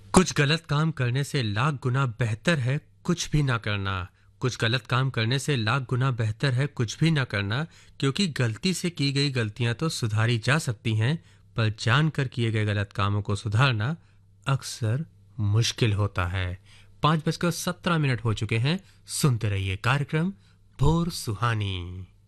कुछ गलत काम करने से लाख गुना बेहतर है कुछ भी ना करना। कुछ गलत काम करने से लाख गुना बेहतर है कुछ भी ना करना, क्योंकि गलती से की गई गलतियां तो सुधारी जा सकती हैं, पर जानकर किए गए गलत कामों को सुधारना अक्सर मुश्किल होता है। 5:17 हो चुके हैं। सुनते रहिए कार्यक्रम भोर सुहानी।